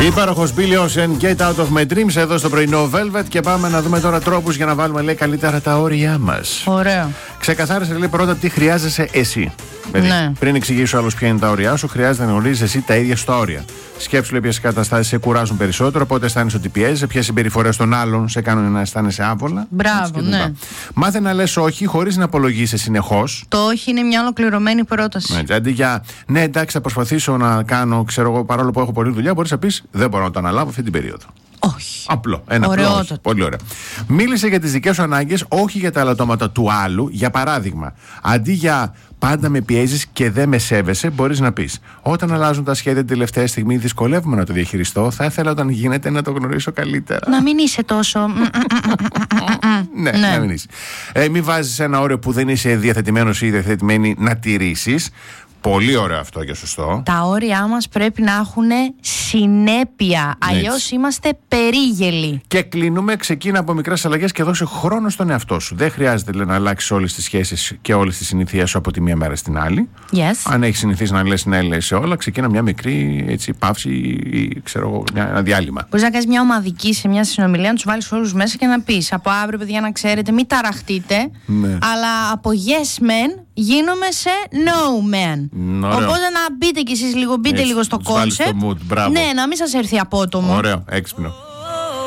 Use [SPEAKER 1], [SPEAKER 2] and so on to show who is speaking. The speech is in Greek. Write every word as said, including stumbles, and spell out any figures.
[SPEAKER 1] Υπάροχος Billy Ocean, Get Out of My Dreams εδώ στο πρωινό Velvet. Και πάμε να δούμε τώρα τρόπους για να βάλουμε, λέει, καλύτερα τα όρια μας.
[SPEAKER 2] Ωραίο.
[SPEAKER 1] Ξεκαθάρισε, λέει, πρώτα τι χρειάζεσαι εσύ. Δηλαδή,
[SPEAKER 2] ναι.
[SPEAKER 1] Πριν εξηγήσω άλλος ποια είναι τα όρια σου, χρειάζεται να γνωρίζεις εσύ τα ίδια στα όρια. Σκέψου, λέει, ποιες καταστάσεις σε κουράζουν περισσότερο, πότε αισθάνεσαι ότι πιέζεσαι, ποιες συμπεριφορές των άλλων σε κάνουν να αισθάνεσαι άβολα.
[SPEAKER 2] Μπράβο, ναι.
[SPEAKER 1] Μάθε να λες όχι χωρίς να απολογείσαι συνεχώς.
[SPEAKER 2] Το όχι είναι μια ολοκληρωμένη πρόταση.
[SPEAKER 1] Ναι, αντί για ναι, εντάξει, θα προσπαθήσω να κάνω, ξέρω εγώ, παρόλο που έχω πολλή δουλειά, μπορείς να πεις δεν μπορώ να το αναλάβω αυτή την περίοδο.
[SPEAKER 2] Όχι.
[SPEAKER 1] Απλό. Ένα απλό όχι. Πολύ ωραία. Μίλησε για τις δικές σου ανάγκες, όχι για τα αλατώματα του άλλου. Για παράδειγμα, αντί για πάντα με πιέζεις και δεν με σέβεσαι, μπορείς να πεις: όταν αλλάζουν τα σχέδια την τελευταία στιγμή, δυσκολεύομαι να το διαχειριστώ. Θα ήθελα όταν γίνεται να το γνωρίσω καλύτερα.
[SPEAKER 2] Να μην είσαι τόσο.
[SPEAKER 1] ναι, ναι, να μην είσαι. Ε, μην βάζεις ένα όριο που δεν είσαι διαθετημένος ή διαθετημένη να τηρήσεις. Πολύ ωραίο αυτό και σωστό.
[SPEAKER 2] Τα όρια μας πρέπει να έχουν συνέπεια. Αλλιώς είμαστε περίγελοι.
[SPEAKER 1] Και κλείνουμε. Ξεκίνα από μικρές αλλαγές και δώσε χρόνο στον εαυτό σου. Δεν χρειάζεται, λέει, να αλλάξεις όλες τις σχέσεις και όλες τις συνήθειές σου από τη μία μέρα στην άλλη.
[SPEAKER 2] Yes.
[SPEAKER 1] Αν έχεις συνηθίσει να λες ναι, λες σε όλα, ξεκίνα μια μικρή, έτσι, παύση ή ξέρω εγώ, ένα διάλειμμα.
[SPEAKER 2] Μπορείς να κάνεις μια ομαδική σε μια συνομιλία, να τους βάλεις όλους μέσα και να πεις: από αύριο, παιδιά, να ξέρετε, μην ταραχτείτε. Ναι. Αλλά από yes men γίνομαι σε no man. Ωραίο. Οπότε να μπείτε κι εσείς λίγο, μπείτε έτσι, λίγο στο κόνσεπτ. Ναι, να μην σας έρθει απότομο.
[SPEAKER 1] Ωραίο, έξυπνο.